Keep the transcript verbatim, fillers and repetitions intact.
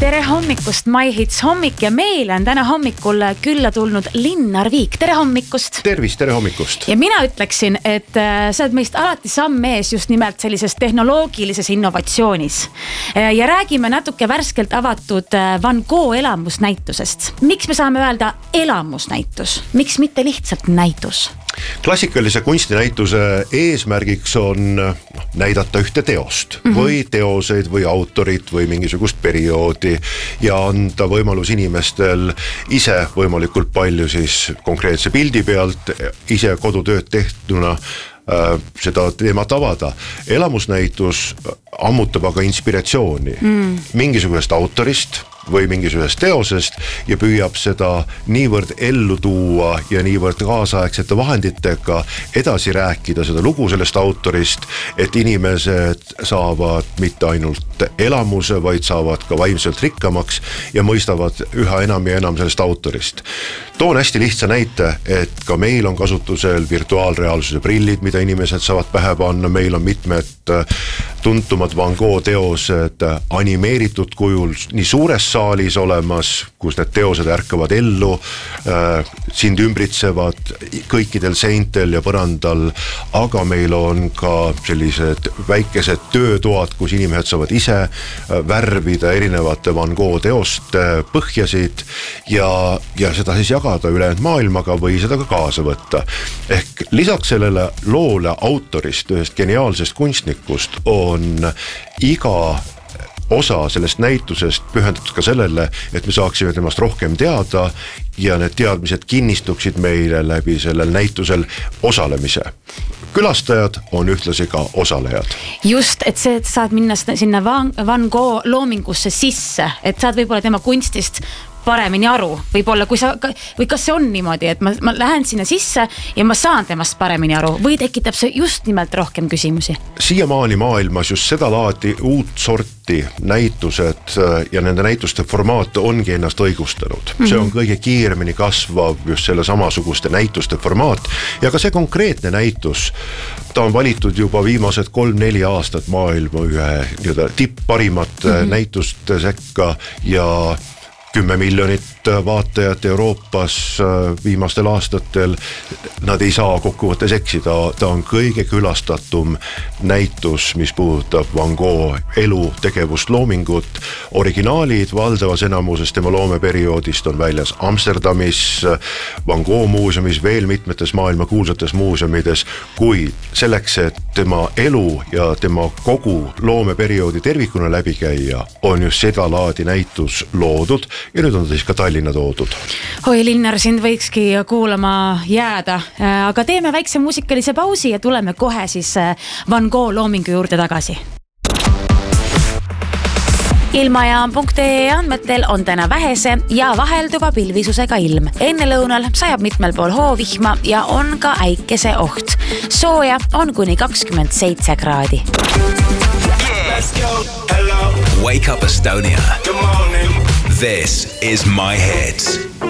Tere hommikust, My Hits hommik ja meil on täna hommikul külla tulnud Linnar Viik. Tere hommikust. Tervist, tere hommikust. Ja mina ütleksin, et sa oled meist alati samm ees just nimelt sellises tehnoloogilises innovatsioonis. Ja räägime natuke värskelt avatud Van Gogh elamusnäitusest. Miks me saame öelda elamusnäitus? Miks mitte lihtsalt näitus? Klassikalise kunstinäituse eesmärgiks on näidata ühte teost mm-hmm. või teoseid või autorit või mingisugust perioodi ja anda võimalus inimestel ise võimalikult palju siis konkreetse pildi pealt ise kodutööd tehtuna äh, seda teemat avada. Elamusnäitus ammutab aga inspiratsiooni mm. mingisugusest autorist või mingisugusest teosest ja püüab seda niivõrd ellu tuua ja niivõrd kaasaegsete vahenditega edasi rääkida seda lugu sellest autorist, et inimesed saavad mitte ainult elamuse, vaid saavad ka vaimselt rikkamaks ja mõistavad üha enam ja enam sellest autorist. Toon hästi lihtsa näite, et ka meil on kasutusel virtuaalreaalsuse prillid, mida inimesed saavad pähe panna, meil on mitmed tuntumad Van Gogh teosed animeeritud kujul nii suures saalis olemas, kus need teosed ärkavad ellu, äh, sind ümbritsevad kõikidel seintel ja põrandal, aga meil on ka sellised väikesed töötoad, kus inimesed saavad ise värvida erinevate Van Gogh teoste põhjasid ja, ja seda siis jagada ülejäänud maailmaga või seda ka kaasa võtta. Ehk lisaks sellele loole autorist, ühest geniaalsest kunstnikust on iga osa sellest näitusest pühendatud ka sellele, et me saaksime temast rohkem teada ja need teadmised kinnistuksid meile läbi sellel näitusel osalemise. Külastajad on ühtlasi ka osalejad. Just, et see, et saad minna sinna Van, Van Gogh loomingusse sisse, et saad võib-olla tema kunstist paremini aru, võib-olla kui sa, või kas see on niimoodi, et ma, ma lähen sinna sisse ja ma saan temast paremini aru või tekitab see just nimelt rohkem küsimusi? Siiamaani maailmas just seda laadi uut sorti näitused ja nende näituste formaat ongi ennast õigustanud. Mm-hmm. See on kõige kiiremini kasvav just selle samasuguste näituste formaat ja ka see konkreetne näitus, ta on valitud juba viimased kolm-neli aastat maailma ühe tipp parimat mm-hmm. näituste sekka ja kümme miljonit vaatajat Euroopas viimastel aastatel, nad ei saa kokkuvõttes eksida, ta on kõige külastatum näitus, mis puudutab Van Gogh elu, tegevust, loomingut. Originaalid valdavas enamuses tema loomeperioodist on väljas Amsterdamis, Van Gogh muuseumis, veel mitmetes maailma kuulsates muuseumides, kuid selleks, et tema elu ja tema kogu loomeperioodi tervikuna läbi käia, on just seda laadi näitus loodud ja nüüd on ta siis ka Tallinna toodud. Oi, Linnar, sind võikski kuulama jääda, aga teeme väikse muusikalise pausi ja tuleme kohe siis Van Gogh loomingu juurde tagasi. Ilmajaam punkt ee andmetel on täna vähese ja vahelduva pilvisusega ilm. Enne lõunal sajab mitmel pool hoovihma ja on ka äikese oht. Sooja on kuni kakskümmend seitse kraadi. Let's go. Hello. Wake up Estonia. Good morning. This is My Hits.